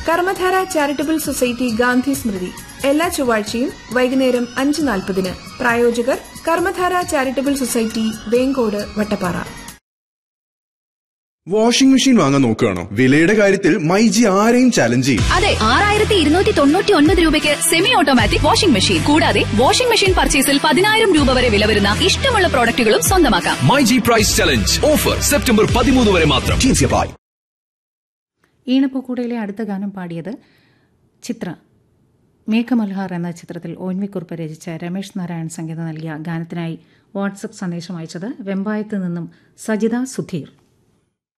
Karmadhara charitable society Gandhi സ്മൃതി എല്ലാ ചൊവ്വാഴ്ചയും വൈകുന്നേരം 5:40. പ്രായോജകർ Karmadhara charitable society, Vengode, Vattappara. Washing machine വാങ്ങാൻ നോക്കുകയാണോ? വിലയുടെ കാര്യത്തിൽ മൈജി ആരെയും ചാലഞ്ച് ചെയ്യും. അതെ, 6299 രൂപയ്ക്ക് സെമി ഓട്ടോമാറ്റിക് വാഷിംഗ് മെഷീൻ. കൂടാതെ വാഷിംഗ് മെഷീൻ പർച്ചേസിൽ 10,000 രൂപ വരെ വില വരുന്ന ഇഷ്ടമുള്ള പ്രോഡക്റ്റുകളും സ്വന്തമാക്കാം. MyG price challenge offer September 13 വരെ മാത്രം. ഈണപ്പൂക്കൂടയിലെ അടുത്ത ഗാനം പാടിയത് ചിത്ര. മേഘമൽഹാർ എന്ന ചിത്രത്തിൽ ഓൻമിക്കുറിപ്പ് രചിച്ച രമേശ് നാരായൺ സംഗീതം നൽകിയ ഗാനത്തിനായി വാട്സപ്പ് സന്ദേശം അയച്ചത് വെമ്പായത്ത് നിന്നും സജിത സുധീർ.